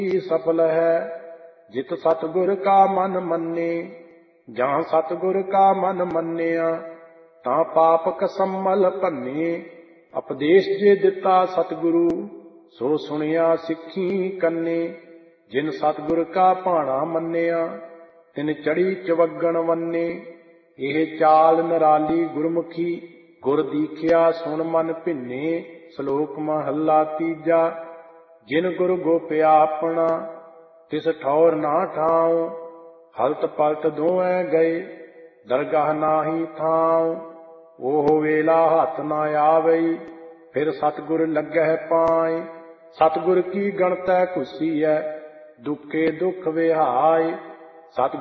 सफल है। जित सतगुर का मन मन्ने, जहाँ सतगुर का मन मन्निया, तां पाप कसम्मल भन्ने। उपदेश जे दिता सतगुरु, सो सुनिया सिखी कन्ने। जिन सतगुर का भाणा मन्निया, तिन चढ़ी चवगन वन्ने। एह चाल निराली गुरमुखी, गुर दीखिया सुन मन भिन्ने। श्लोक महला तीजा। जिन गुर गोप्या अपना, तिस ठौर ना ठाऊं। हलत पलट दोवें गए, दरगाह नाही थाऊं। ओह वेला हथ ना आवई, फिर सतगुर लगह पाए। सतगुर की गणतै खुसी है, दुखे दुख विहाय। सतगुर